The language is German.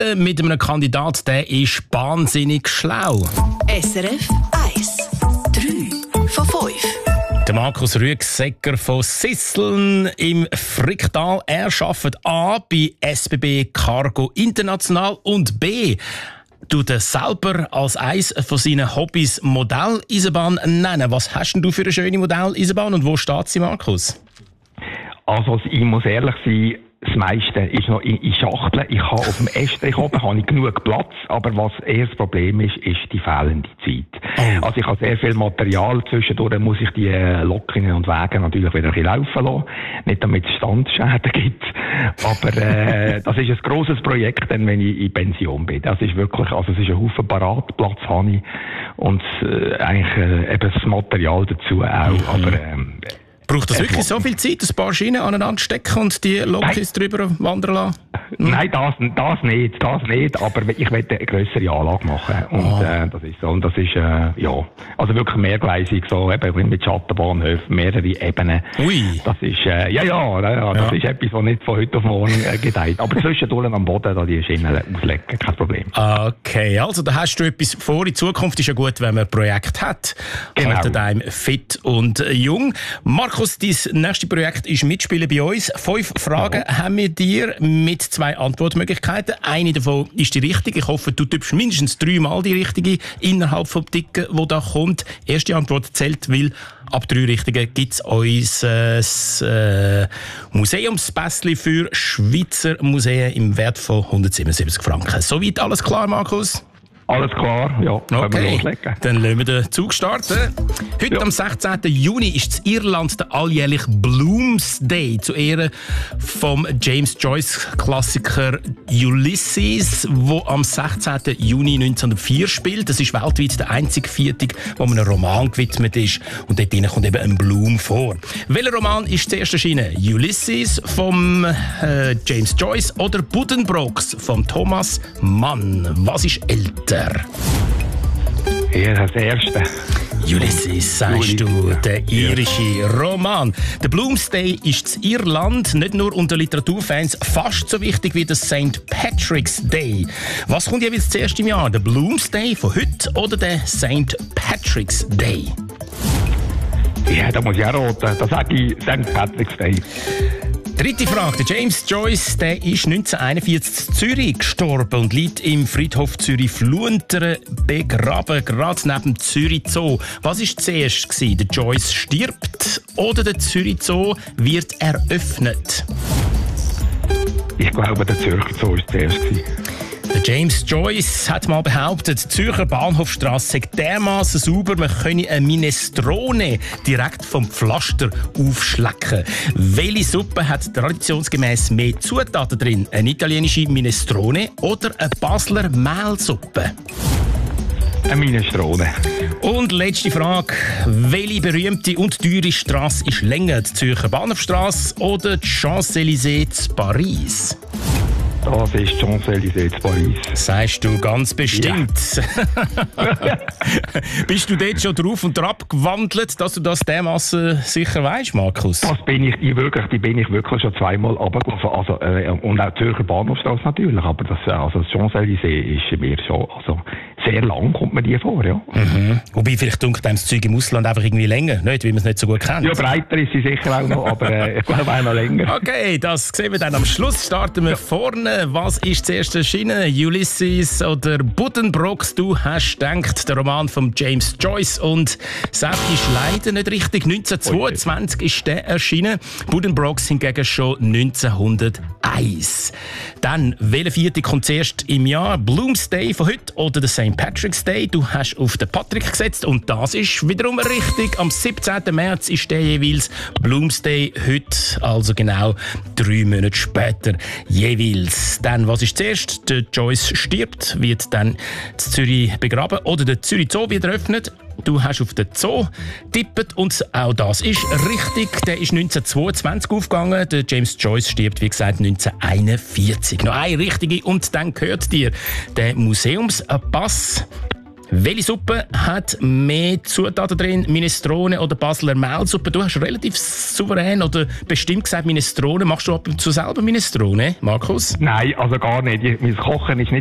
mit einem Kandidat, der ist wahnsinnig schlau. SRF 1. 3 von 5. Der Markus Rüegsegger von Sisseln im Fricktal. Er arbeitet A bei SBB Cargo International und B tut er selber als eines von seinen Hobbys Modelleisenbahn nennen. Was hast denn du für eine schöne Modelleisenbahn und wo steht sie, Markus? Also ich muss ehrlich sein, das meiste ist noch in Schachteln. Ich habe auf dem Estrich oben habe ich genug Platz, aber was eher das Problem ist die fehlende Zeit. Oh. Also ich habe sehr viel Material, zwischendurch muss ich die Lokinnen und Wege natürlich wieder ein bisschen laufen lassen, nicht damit es Standschäden gibt, aber das ist ein grosses Projekt, dann, wenn ich in Pension bin. Das ist wirklich, also es ist ein Haufen Paratplatz habe ich und eigentlich eben das Material dazu auch, aber braucht das wirklich so viel Zeit, ein paar Schienen aneinander stecken und die Lokis drüber wandern lassen? Nein, das nicht, aber ich möchte eine grössere Anlage machen und das ist so, und das ist, ja, also wirklich mehrgleisig, so eben mit Schattenbahnhöfen, mehrere Ebenen. Ui. Das ist, das ist etwas, was nicht von heute auf morgen gedeiht, aber zwischendurch am Boden da die Schienen auslegen, kein Problem. Okay, also da hast du etwas vor. In Zukunft ist ja gut, wenn man ein Projekt hat. Genau. Haltet einem fit und jung. Markus, dein nächstes Projekt ist Mitspielen bei uns. 5 Fragen haben wir dir mit 2 Antwortmöglichkeiten. Eine davon ist die richtige. Ich hoffe, du tippst mindestens 3-mal die richtige innerhalb vom Ticken, wo da kommt. Erste Antwort zählt, weil ab 3 Richtigen gibt es uns Museumspässchen für Schweizer Museen im Wert von 177 Franken. Soweit alles klar, Markus? Alles klar, ja, können wir loslegen. Dann lassen wir den Zug starten. Heute am 16. Juni ist in Irland der alljährliche Bloomsday zu Ehren vom James Joyce-Klassiker Ulysses, wo am 16. Juni 1904 spielt. Das ist weltweit der einzige Viertag, wo man einem Roman gewidmet ist. Und dort kommt eben ein Bloom vor. Welcher Roman ist zuerst erschienen? Ulysses vom James Joyce oder Buddenbrooks von Thomas Mann? Was ist älter? Ja, das erste. Ulysses, sagst du, der irische Roman. Der Bloomsday ist in Irland nicht nur unter Literaturfans fast so wichtig wie der St. Patrick's Day. Was kommt jeweils zuerst im Jahr? Der Bloomsday von heute oder der St. Patrick's Day? Ja, da muss ich auch roten. Da sage ich St. Patrick's Day. Dritte Frage. Der James Joyce, der ist 1941 in Zürich gestorben und liegt im Friedhof Zürich-Fluenteren begraben, gerade neben Zürich Zoo. Was war zuerst gewesen? Der Joyce stirbt oder der Zürich Zoo wird eröffnet? Ich glaube, der Zürcher Zoo war zuerst. Der James Joyce hat mal behauptet, die Zürcher Bahnhofstrasse sei dermassen sauber, man könne eine Minestrone direkt vom Pflaster aufschlecken. Welche Suppe hat traditionsgemäß mehr Zutaten drin? Eine italienische Minestrone oder eine Basler Mehlsuppe? Eine Minestrone. Und letzte Frage. Welche berühmte und teure Strasse ist länger? Die Zürcher Bahnhofstrasse oder die Champs-Élysées in Paris? Das ist Champs-Élysées in Paris. Sagst du ganz bestimmt. Ja. Bist du dort schon drauf und drauf gewandelt, dass du das dermassen sicher weißt, Markus? Das bin ich wirklich schon 2-mal runtergelaufen. Also, und auch die Zürcher Bahnhofstrasse natürlich. Aber das Champs-Élysées ist mir schon, also sehr lang kommt mir die vor, ja. Mhm. Wobei, vielleicht dunkelt einem das Zeug im Ausland einfach irgendwie länger, nicht, weil man es nicht so gut kennt. Ja, breiter ist sie sicher auch noch, aber ich glaube auch noch länger. Okay, das sehen wir dann am Schluss. Starten wir vorne. Was ist zuerst erschienen? Ulysses oder Buddenbrooks? Du hast gedacht, der Roman von James Joyce. Und Sepp ist leider nicht richtig. 1922 ist der erschienen. Buddenbrooks hingegen schon 1901. Dann, welcher Vierte kommt zuerst im Jahr? Bloomsday von heute oder der St. Patrick's Day? Du hast auf den Patrick gesetzt und das ist wiederum richtig. Am 17. März ist der jeweils Bloomsday heute, also genau 3 Monate später jeweils. Dann, was ist zuerst? Der Joyce stirbt, wird dann in Zürich begraben oder der Zürich Zoo wird eröffnet. Du hast auf den Zoo tippet und auch das ist richtig. Der ist 1922 aufgegangen. Der James Joyce stirbt, wie gesagt, 1941. Noch eine richtige und dann gehört dir der Museumspass. Welche Suppe hat mehr Zutaten drin? Minestrone oder Basler Mehlsuppe? Du hast relativ souverän oder bestimmt gesagt Minestrone. Machst du ab und zu selber Minestrone, Markus? Nein, also gar nicht. Mein Kochen ist nicht